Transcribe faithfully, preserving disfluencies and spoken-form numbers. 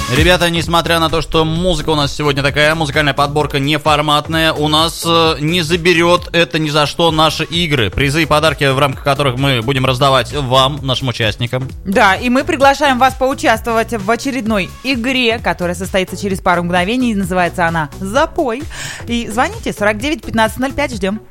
Ребята, несмотря на то, что музыка у нас сегодня такая, музыкальная подборка неформатная, у нас э, не заберет это ни за что наши игры. Призы и подарки, в рамках которых мы будем раздавать вам, нашим участникам. Да, и мы приглашаем вас поучаствовать в очередной игре, которая состоится через пару мгновений. Называется она «Запой». И звоните сорок девять пятнадцать ноль пять, ждем.